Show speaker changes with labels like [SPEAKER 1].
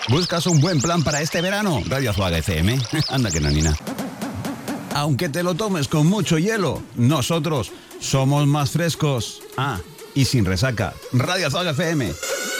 [SPEAKER 1] ¿Buscas un buen plan para este verano? Radio Azúcar FM. Anda que nanina. Aunque te lo tomes con mucho hielo, nosotros somos más frescos. Ah, y sin resaca. Radio Azúcar FM.